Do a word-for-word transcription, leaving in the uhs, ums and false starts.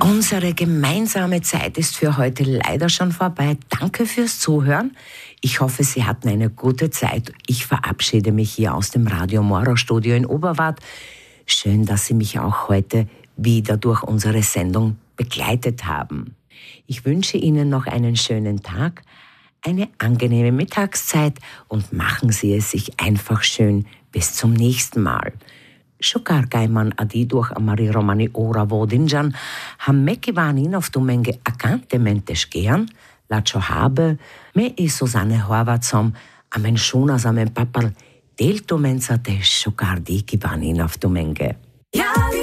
Unsere gemeinsame Zeit ist für heute leider schon vorbei. Danke fürs Zuhören. Ich hoffe, Sie hatten eine gute Zeit. Ich verabschiede mich hier aus dem Radio Moro Studio in Oberwart. Schön, dass Sie mich auch heute wieder durch unsere Sendung begleitet haben. Ich wünsche Ihnen noch einen schönen Tag, eine angenehme Mittagszeit und machen Sie es sich einfach schön. Bis zum nächsten Mal. Shukar Gaiman adi durch Amari Romani Ora Vodinjan, Hammeki Vanin auf Dumenge Akante Mentes gern, Lacho habe, me i Susanne Horvatzom, Amen Schunas Amen Papal, Delto Mensate Shukar di Kivanin auf Dumenge. Ja,